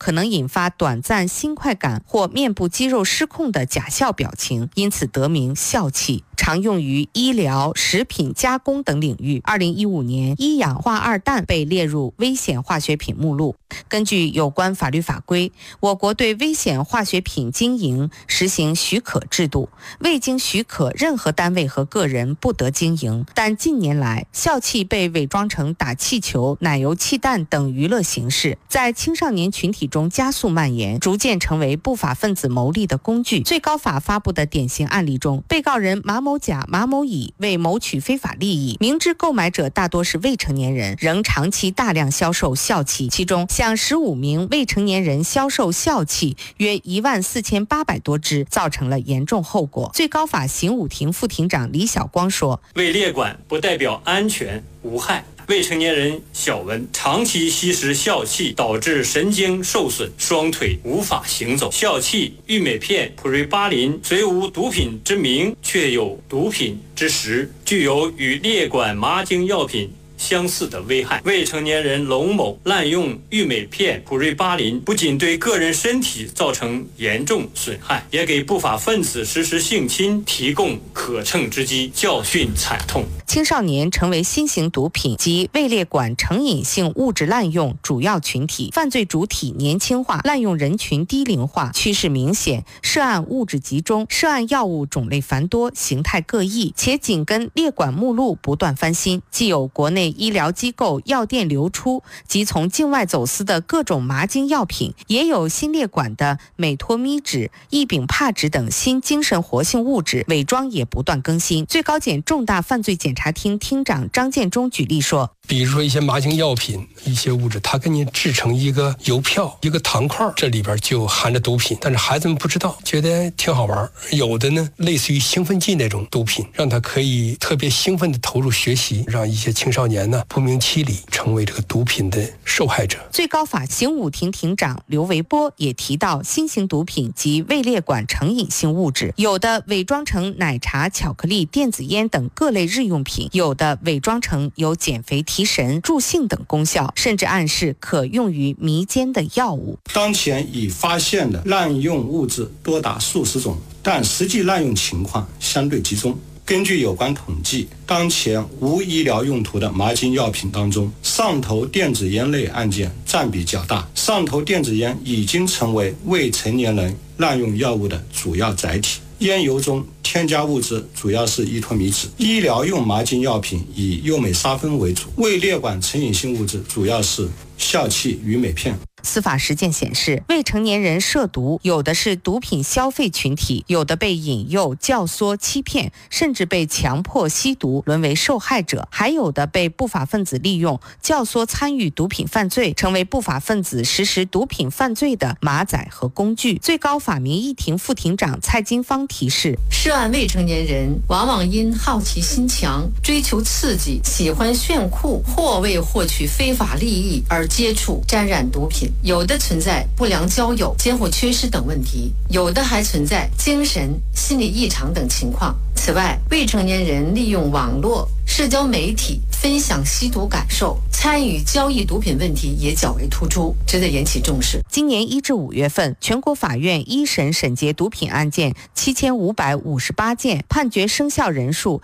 可能引发短暂心快感或面部肌肉失控的假笑表情，因此得名笑气。常用于医疗、食品加工等领域。2015年，一氧化二氮被列入危险化学品目录。根据有关法律法规，我国对危险化学品经营实行许可制度，未经许可，任何单位和个人不得经营。但近年来，笑气被伪装成打气球、奶油气弹等娱乐形式，在青少年群体中加速蔓延，逐渐成为不法分子牟利的工具。最高法发布的典型案例中，被告人马某甲、马某乙为谋取非法利益，明知购买者大多是未成年人，仍长期大量销售笑气，其中向15名未成年人销售笑气约14800多支，造成了严重后果。最高法刑五庭副庭长李晓光说： 未列管不代表安全无害。未成年人小文长期吸食笑气，导致神经受损，双腿无法行走。笑气、郁美片、普瑞巴林虽无毒品之名，却有毒品之实，具有与列管麻精药品相似的危害。未成年人龙某滥用郁美片、普瑞巴林，不仅对个人身体造成严重损害，也给不法分子实施性侵提供可乘之机，教训惨痛。 青少年成为新型毒品及未列管成瘾性物质滥用主要群体，犯罪主体年轻化，滥用人群低龄化，趋势明显，涉案物质集中，涉案药物种类繁多，形态各异，且紧跟列管目录不断翻新，既有国内医疗机构药店流出及从境外走私的各种麻精药品，也有新列管的美托咪酯、异丙帕酯等新精神活性物质，伪装也不断更新。最高检重大犯罪检察厅厅长张建忠举例说， 比如说一些麻精药品，一些物质它给你制成一个邮票、一个糖块，这里边就含着毒品，但是孩子们不知道，觉得挺好玩。有的呢类似于兴奋剂那种毒品，让他可以特别兴奋地投入学习，让一些青少年呢不明其里成为这个毒品的受害者。 最高法刑五庭庭长刘维波也提到，新型毒品及未列管成瘾性物质，有的伪装成奶茶、巧克力、电子烟等各类日用品，有的伪装成有减肥、提神、助兴等功效，甚至暗示可用于迷奸的药物。 当前已发现的滥用物质多达数十种，但实际滥用情况相对集中。根据有关统计，当前无医疗用途的麻精药品当中，上头电子烟类案件占比较大。上头电子烟已经成为未成年人滥用药物的主要载体。烟油中添加物质主要是依托咪酯，医疗用麻精药品以右美沙芬为主，未列管成瘾性物质主要是笑气、郁美片。 司法实践显示，未成年人涉毒，有的是毒品消费群体，有的被引诱、教唆、欺骗，甚至被强迫吸毒，沦为受害者；还有的被不法分子利用、教唆参与毒品犯罪，成为不法分子实施毒品犯罪的马仔和工具。最高法民一庭副庭长蔡金芳提示， 涉案未成年人往往因好奇心强、追求刺激、喜欢炫酷，或为获取非法利益而接触、沾染毒品。有的存在不良交友、监护缺失等问题，有的还存在精神、心理异常等情况。此外，未成年人利用网络、社交媒体分享吸毒感受，参与交易毒品问题也较为突出，值得引起重视。 今年1至5月份，全国法院一审审结毒品案件7558件，判决生效人数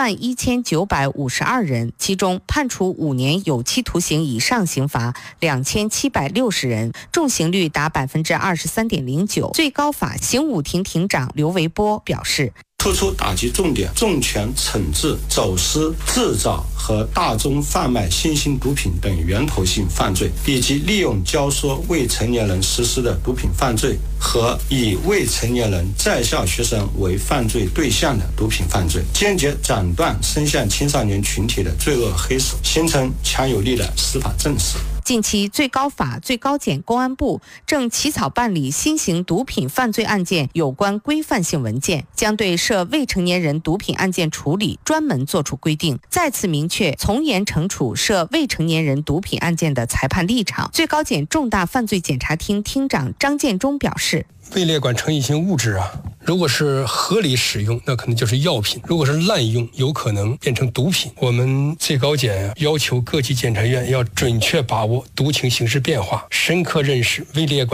11952人，其中判处5年有期徒刑以上刑罚2760人，重刑率达23.09%。最高法刑五庭庭长刘维波表示， 突出打击重点，重拳惩治走私、制造和大宗贩卖新型毒品等源头性犯罪，以及利用教唆未成年人实施的毒品犯罪和以未成年人在校学生为犯罪对象的毒品犯罪，坚决斩断伸向青少年群体的罪恶黑手，形成强有力的司法正视。 近期，最高法、最高检、公安部正起草办理新型毒品犯罪案件有关规范性文件，将对涉未成年人毒品案件处理专门作出规定，再次明确从严惩处涉未成年人毒品案件的裁判立场。最高检重大犯罪检察厅厅长张建忠表示， 未列管成瘾性物质啊，如果是合理使用，那可能就是药品；如果是滥用，有可能变成毒品。我们最高检要求各级检察院要准确把握毒情形势变化，深刻认识未列管